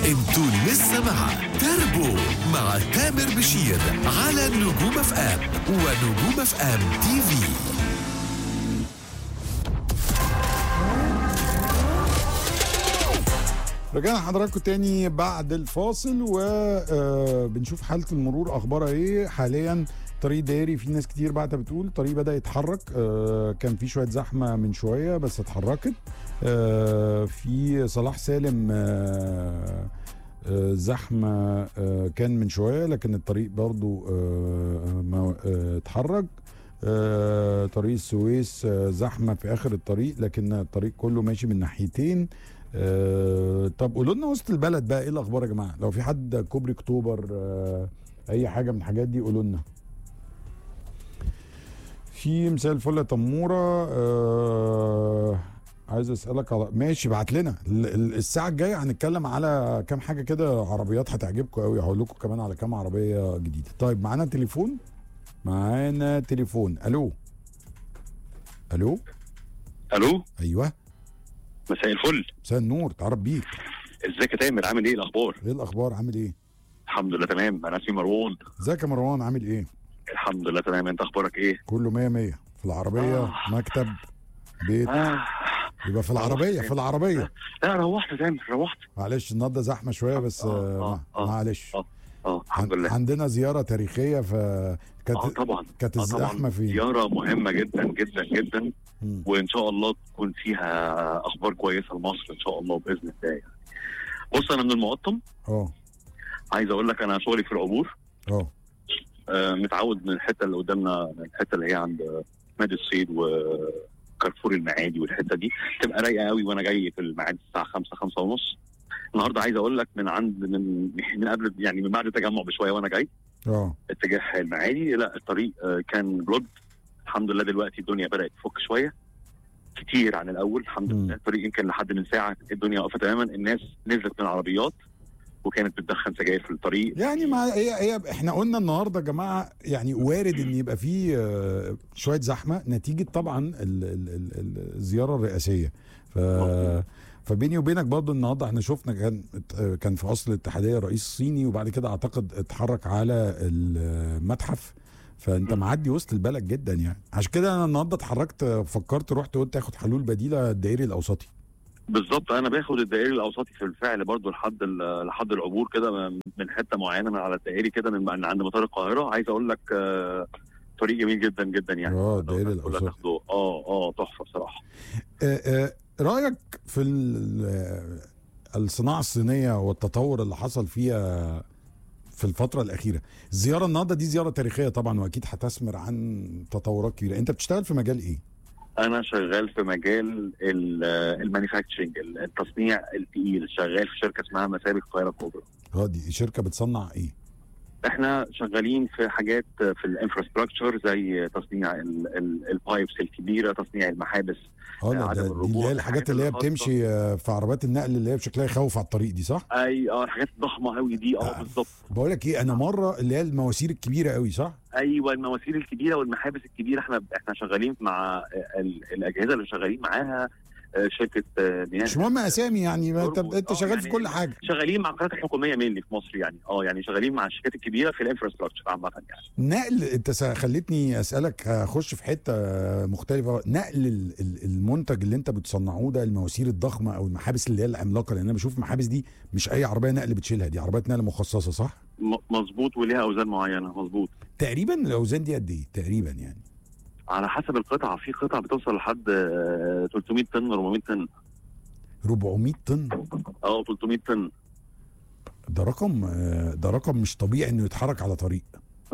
انتوا لسه مع تربو مع تامر بشير على نجوم اف ام ونجوم اف ام تي في. رجعنا حضراتكم تاني بعد الفاصل وبنشوف حالة المرور اخبارها ايه حاليا. طريق دائري في ناس كتير بعتها بتقول الطريق بدأ يتحرك. كان في شوية زحمة من شوية بس اتحركت. في صلاح سالم زحمة كان من شوية لكن الطريق برضو اتحرك. طريق السويس زحمة في آخر الطريق لكن الطريق كله ماشي من ناحيتين. طب قولوا لنا وسط البلد بقى ايه الاخبار يا جماعه؟ لو في حد كوبري اكتوبر اي حاجه من الحاجات دي قولوا لنا. في مساء الفل يا تموره. عايز اسالك على ماشي بعت لنا الساعه الجايه هنتكلم على كام حاجه كده عربيات هتعجبكم قوي. هقول لكم كمان على كام عربيه جديده. طيب معانا تليفون. الو ايوه مساء الفل. مساء النور. تعرف بيك. ازيك يا تامر؟ عامل ايه الاخبار؟ ايه الاخبار؟ عامل ايه؟ الحمد لله تمام. انا اسمي مروان. ازيك يا مروان؟ عامل ايه؟ الحمد لله تمام. انت اخبارك ايه؟ كله 100 100 في العربيه. مكتب بيت. يبقى في العربيه. لا روحت يا تامر روحت. معلش النهارده زحمه شويه بس معلش. الحمد لله. عندنا زياره تاريخيه طبعا كانت الزحمه فيه. زياره مهمه جدا جدا جدا. وان شاء الله تكون فيها اخبار كويسه لمصر ان شاء الله باذن الله يعني. بص انا من المقطم. عايز اقول لك انا شغلي في العبور. متعود من الحته اللي قدامنا، من الحته اللي هي عند نادي الصيد وكارفور المعادي والحته دي تبقى رايقه قوي وانا جاي في الميعاد الساعه 5 ونص. النهارده عايز اقول لك من قبل يعني من بعد التجمع بشويه وانا جاي اتجاه المعادي. لا الطريق كان بلود. الحمد لله دلوقتي الدنيا بدات تفك شويه كتير عن الاول الحمد لله. الطريق يمكن لحد من ساعه الدنيا واقفه تماما. الناس نزلت من العربيات وكانت بتدخن سجاير في الطريق. يعني ما هي احنا قلنا النهارده يا جماعه يعني وارد ان يبقى فيه شويه زحمه نتيجه طبعا الزياره الرئاسيه. فبيني وبينك برضه النهارده احنا شفنا كان في قصر الاتحاديه رئيس صيني وبعد كده اعتقد اتحرك على المتحف. فانت معدي وسط البلد جدا يعني. عشان كده انا النهارده اتحركت فكرت رحت قلت اخد حلول بديله الدائري الاوسطي. بالظبط انا باخد الدائري الاوسطي في الفعل برضو لحد العبور كده من حته معينه من على الدائري كده من عند مطار القاهره. عايز اقول لك طريق جميل جدا جدا يعني. الدائري الاوسطي تحفه بصراحه. رايك في الصناعه الصينيه والتطور اللي حصل فيها في الفترة الأخيرة؟ الزيارة النهارده دي زيارة تاريخية طبعا وأكيد هتثمر عن تطورات كبيرة. أنت بتشتغل في مجال إيه؟ أنا شغال في مجال المانيفاكتشرنج، التصنيع التقيل. شغال في شركة اسمها مسابق القاهرة الكبرى. دي شركة بتصنع إيه؟ احنا شغالين في حاجات في الانفراستراكشر زي تصنيع البايبس الكبيرة، تصنيع المحابس. دي اللي هي الحاجات اللي هي بتمشي في عربات النقل اللي هي بشكلها يخوف على الطريق دي صح؟ الحاجات الضخمه قوي دي بالظبط. بقول لك ايه، انا مره اللي هي المواسير الكبيره قوي صح؟ ايوه المواسير الكبيره والمحابس الكبيره. احنا شغالين مع الاجهزه اللي شغالين معاها شركه مش مهم اسامي يعني. انت شغال يعني في كل حاجه. شغالين مع القطاعات الحكوميه مينلي في مصر يعني. يعني شغالين مع الشركات الكبيره في الانفراستراكشر عامه يعني. نقل، انت خلتني اسالك اخش في حته مختلفه. نقل المنتج اللي انت بتصنعوه ده، المواسير الضخمه او المحابس اللي هي العملاقه، لان انا بشوف المحابس دي مش اي عربيه نقل بتشيلها، دي عربيات نقل مخصصه صح؟ مظبوط وليها اوزان معينه. مظبوط. تقريبا الاوزان دي قد ايه تقريبا يعني؟ على حسب القطعه. في قطع بتوصل لحد 300 طن 400 طن. 400 طن؟ 300 طن. ده رقم مش طبيعي انه يتحرك على طريق.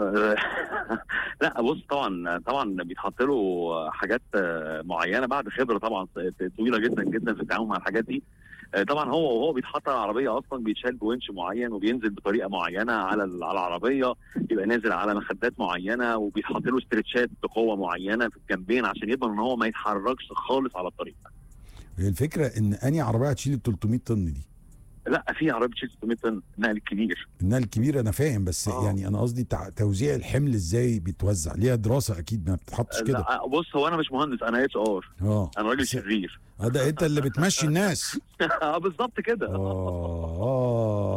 لا بص طبعا بيتحط له حاجات معينه بعد خبره طبعا طويله جدا جدا في التعامل مع الحاجات دي. طبعا هو بيتحط على العربيه اصلا، بيتشال بونش معين وبينزل بطريقه معينه على العربيه، يبقى نازل على مخدات معينه وبيتحط له استرتشات بقوه معينه في الجنبين عشان يضمن ان هو ما يتحركش خالص على الطريق. الفكره ان انهي عربيه هتشيل ال 300 طن دي؟ لا في عربيه بتشيل 600 طن. النقل الكبير انا فاهم بس يعني انا قصدي توزيع الحمل ازاي بيتوزع؟ ليها دراسه اكيد، ما بتتحطش كده. بص هو انا مش مهندس، انا HR. انا راجل شرير. ده انت اللي بتمشي الناس. بالظبط كده.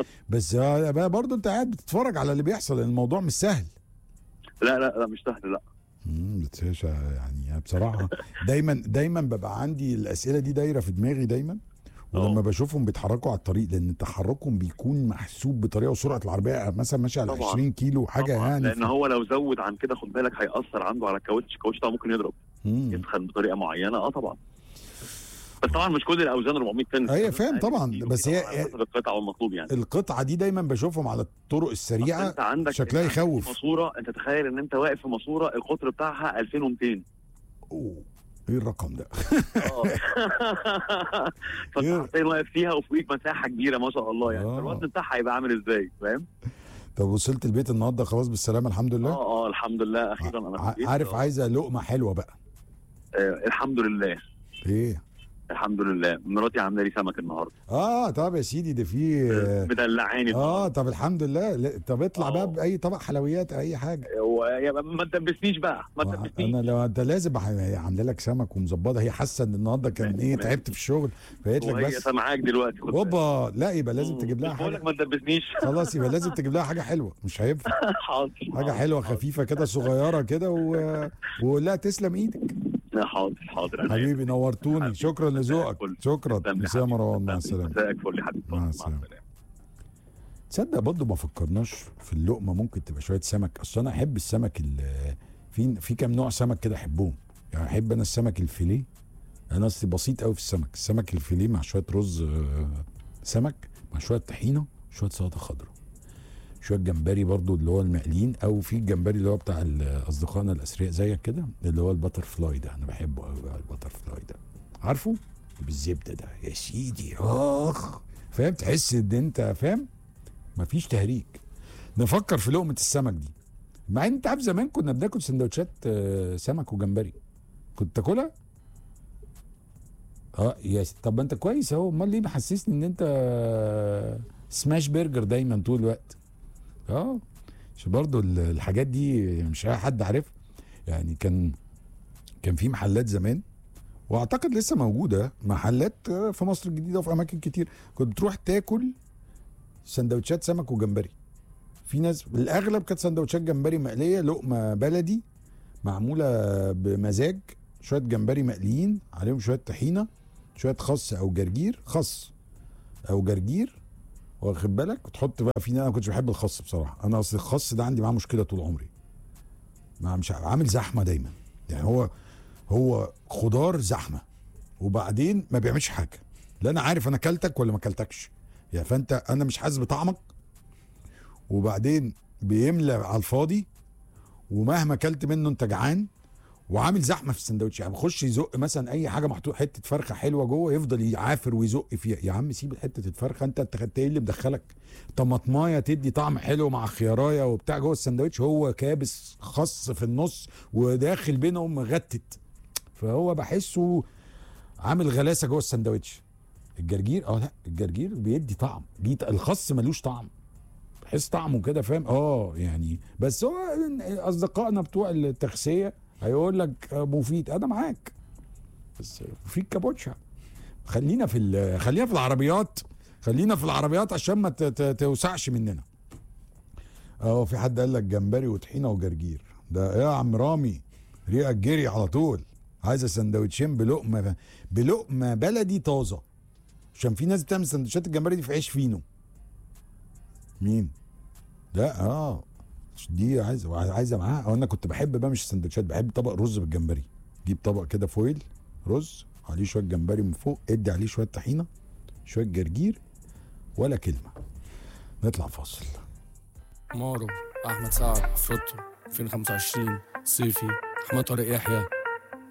بس بقى برضه انت قاعد بتتفرج على اللي بيحصل، الموضوع مش سهل. لا مش سهل، لا. بس يعني بصراحه دايما ببقى عندي الاسئله دي دايره في دماغي دايما، ولما بشوفهم بيتحركوا على الطريق، لان تحركهم بيكون محسوب بطريقه، وسرعه العربيه مثلا ماشيه على 20 كيلو حاجه طبعاً. يعني. لان هو لو زود عن كده خد بالك هيأثر عنده على الكاوتش طبعا ممكن يضرب، يسخن بطريقه معينه. طبعا. بس طبعا مش كل الاوزان 400 طن. ايوه فاهم طبعا، بس هي القطعه والمطلوب يعني. القطعه دي دايما بشوفهم على الطرق السريعه، انت عندك شكلها يخوف. ماسوره، انت تخيل ان انت واقف في ماسوره القطر بتاعها 2200. ايه الرقم ده؟ فانت حرفيا واقف فيها وفوقيك مساحه كبيره ما شاء الله يعني. الوزن بتاعها هيبقى عامل ازاي، فاهم؟ طب وصلت البيت النهارده خلاص بالسلامه الحمد لله؟ الحمد لله اخيرا انا في البيت. عارف عايزه لقمه حلوه بقى. الحمد لله. ايه؟ الحمد لله مراتي عامله لي سمك النهارده. طب يا سيدي ده في مدلعاني. طب الحمد لله. طب اطلع بقى باي طبق حلويات اي حاجه. ما تدبسنيش بقى، ما تدبسنيش. انا لو انت لازم عامله لك سمك ومظبطه، هي حاسه ان النهارده كان تعبت في الشغل فقالت لك بس. هي سامعاك دلوقتي. اوبا لا يبقى لازم تجيب لها حاجه. بقول لك ما تدبسنيش. خلاص يبقى لازم تجيب لها حاجه حلوه، مش هينفع. حاضر. حاجه حلوه خفيفه كده صغيره كده ولا تسلم ايدك. حاضر حبيبي نورتوني. شكرا لذوقك. شكرا. مساء مروان. مع السلامه. مساءك فل يا حبيبي. مع السلامه. تصدق برضه ما فكرناش في اللقمه ممكن تبقى شويه سمك. اصل انا احب السمك في كام نوع سمك كده احبهم يعني. احب انا السمك الفيليه، انا اصلي بسيط قوي في السمك الفيليه مع شويه رز سمك مع شويه طحينه شويه سلطه خضراء شويه جمبري برضو اللي هو المقلين، او في الجمبري اللي هو بتاع اصدقائنا الاثرياء زيك كده اللي هو الباتر فلاي ده، انا بحبه قوي بقى الباتر فلاي ده، عارفه بالزبده ده يا سيدي. فاهم؟ تحس ان انت فاهم مفيش تهريج. نفكر في لقمه السمك دي، مع ان انت عارف زمان كنا بناكل سندوتشات سمك وجمبري كنت تاكلها. طب انت كويس اهو. امال ليه محسسني ان انت سماش برجر دايما طول الوقت؟ مش برضو الحاجات دي مش اي حد عارفها يعني. كان في محلات زمان واعتقد لسه موجوده محلات في مصر الجديده وفي اماكن كتير، كنت بتروح تاكل سندوتشات سمك وجمبري. في ناس الاغلب كانت سندوتشات جمبري مقليه، لقمه بلدي معموله بمزاج، شويه جمبري مقليين عليهم شويه طحينه شويه خس او جرجير واخد بالك، وتحط بقى انا ما كنتش بحب الخس بصراحه. انا اصل الخس ده عندي معاه مشكله طول عمري، مش عامل زحمه دايما يعني. هو خضار زحمه وبعدين ما بيعملش حاجه. لا انا عارف انا اكلتك ولا ما اكلتكش يعني، انا مش حاسس بطعمك، وبعدين بيملى على الفاضي، ومهما اكلت منه انت جعان، وعامل زحمه في السندوتش يعني. بخش يزق مثلا اي حاجه محطوط حته فرخه حلوه جوه، يفضل يعافر ويزق فيها. يا عم سيب حته الفرخه، انت خدت ايه اللي مدخلك؟ طماطمايه تدي طعم حلو مع خيارايه وبتاع جوه السندوتش، هو كابس خص في النص وداخل بينهم مغتت، فهو بحسه عامل غلاسه جوه السندوتش. الجرجير لا الجرجير بيدي طعم، الخص ملوش طعم، بحس طعمه كده فاهم يعني. بس هو اصدقائنا بتوع التغذيه هيقول لك مفيد، انا معاك، بس في كابوتشا. خلينا في العربيات، خلينا في العربيات عشان ما توسعش مننا. في حد قال لك جمبري وطحينه وجرجير، ده يا عم رامي ريقك جري على طول. عايزه سندوتشين بلقمه بلدي طازه، عشان في ناس بتعمل سندوتشات الجمبري دي في عيش فينو. مين ده؟ دي عايزه معاها. انا كنت بحب بقى مش السندوتشات، بحب طبق رز بالجمبري. جيب طبق كده فويل رز عليه شويه جمبري من فوق، ادي عليه شويه طحينه شويه جرجير ولا كلمه. نطلع فاصل. مارو احمد سعد عفروتو 2025 صيفي احمد طارق يحيى